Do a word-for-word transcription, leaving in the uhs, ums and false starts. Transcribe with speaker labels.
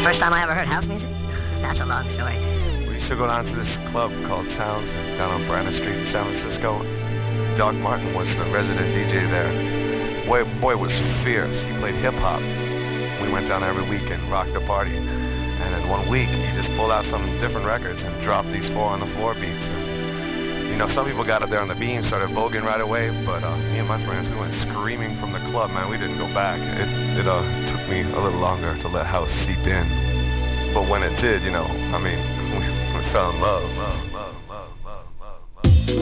Speaker 1: First time I ever heard house music? That's a long story.
Speaker 2: We used to go down to this club called Sounds down on Brandon Street in San Francisco. Doc Martin was the resident D J there. Boy, boy was fierce. He played hip-hop. We went down every week and rocked the party. And then one week, he just pulled out some different records and dropped these four on the floor beats. And, you know, some people got up there on the beam, started voguing right away, but uh, me and my friends, we went screaming from the club, man. We didn't go back. It, it uh, took me a little longer to let house seep in. But when it did, you know, I mean, we, we fell in love. love.